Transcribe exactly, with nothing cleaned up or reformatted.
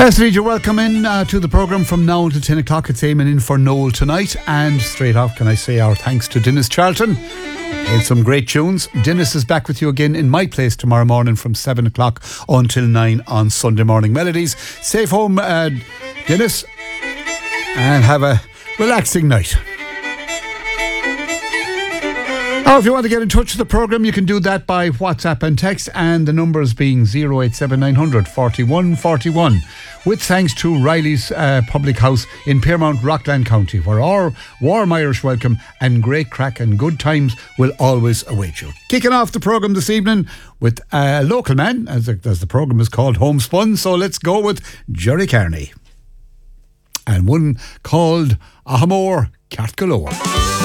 Yes, indeed, you're welcome in uh, to the programme from now until ten o'clock. It's Eamon in for Noel tonight. And straight off, can I say our thanks to Dennis Charlton. Played some great tunes. Dennis is back with you again in my place tomorrow morning from seven o'clock until nine on Sunday Morning Melodies. Safe home, uh, Dennis, and have a relaxing night. Now, if you want to get in touch with the programme, you can do that by WhatsApp and text, and the numbers being oh eight seven nine hundred forty-one forty-one. With thanks to Riley's uh, Public House in Piermount, Rockland County, where our warm Irish welcome and great crack and good times will always await you. Kicking off the programme this evening with a local man, as, the, as the programme is called, Homespun. So let's go with Jerry Carney and one called Ahamore Cat Galore.